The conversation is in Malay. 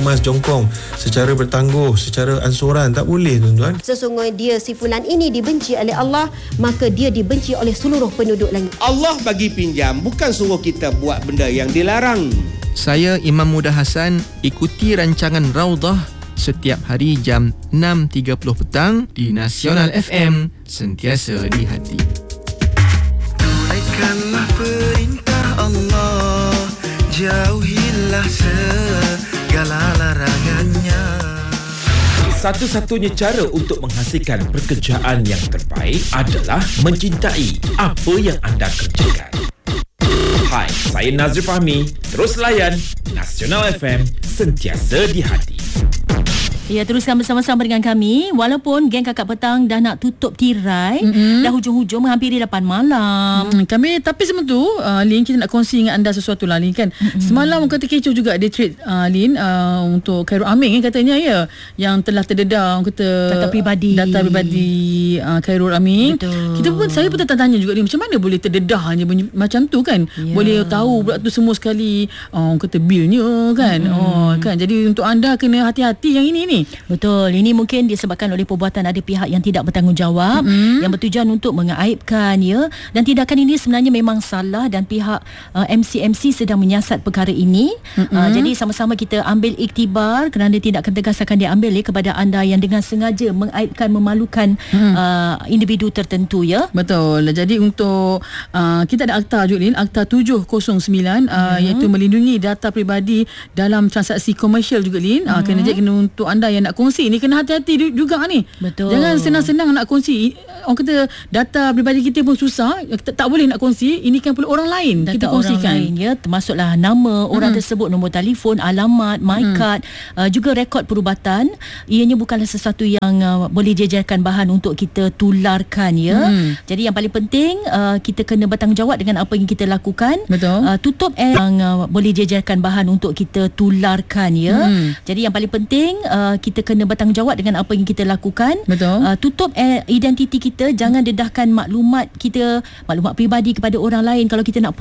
kemas jongkong secara bertangguh, secara ansuran. Tak boleh, tuan-tuan. Sesungguhnya dia si fulan ini dibenci oleh Allah, maka dia dibenci oleh seluruh penduduk langit. Allah bagi pinjam, bukan suruh kita buat benda yang dilarang. Saya Imam Muda Hassan, ikuti rancangan Raudhah setiap hari jam 6.30 petang di Nasional FM, sentiasa di hati. Tunaikanlah perintah Allah, jauhilah segala larangannya. Satu-satunya cara untuk menghasilkan pekerjaan yang terbaik adalah mencintai apa yang anda kerjakan. Hai, saya Nazri Fahmi. Terus layan Nasional FM, sentiasa di hati. Ya, teruskan bersama-sama dengan kami. Walaupun geng Kakak Petang dah nak tutup tirai, dah hujung-hujung menghampiri 8 malam. Tapi sebelum tu, Lin, kita nak kongsi dengan anda sesuatu lah, Lin, kan. Semalam kata kecoh juga dia trade, Lin, untuk Khairul Aming, katanya, ya, yang telah terdedah kata data pribadi Khairul Aming. Betul. Saya pun tanya juga, Lin, macam mana boleh terdedah hanya macam tu, kan? Yeah. Boleh tahu pula tu semua sekali, kata bilnya, kan. Kan. Jadi untuk anda kena hati-hati yang ini ni. Betul. Ini mungkin disebabkan oleh perbuatan ada pihak yang tidak bertanggungjawab, yang bertujuan untuk mengaibkan, ya. Dan tindakan ini sebenarnya memang salah dan pihak MCMC sedang menyiasat perkara ini. Jadi sama-sama kita ambil iktibar kerana tindakan tegas akan diambil kepada anda yang dengan sengaja mengaibkan, memalukan individu tertentu, ya. Betul. Jadi untuk kita ada akta juga, Lin, akta 709, iaitu melindungi data peribadi dalam transaksi komersial juga, Lin. Kena untuk anda yang nak kongsi ni, kena hati-hati juga ni. Betul. Jangan senang-senang nak kongsi. Orang kata data peribadi kita pun susah, tak boleh nak kongsi. Ini kan perlu orang lain data kita kongsikan. Orang lain, ya, termasuklah nama orang tersebut, nombor telefon, alamat, MyCard, juga rekod perubatan. Ianya bukanlah sesuatu yang boleh jejarkan bahan untuk kita tularkan, ya. Jadi yang paling penting, kita kena bertanggungjawab dengan apa yang kita lakukan. Betul. Tutup yang boleh jejarkan bahan untuk kita tularkan, ya. Jadi yang paling penting, kita kena bertanggungjawab dengan apa yang kita lakukan. Betul. Tutup identiti kita, jangan dedahkan maklumat kita, maklumat peribadi kepada orang lain. Kalau kita nak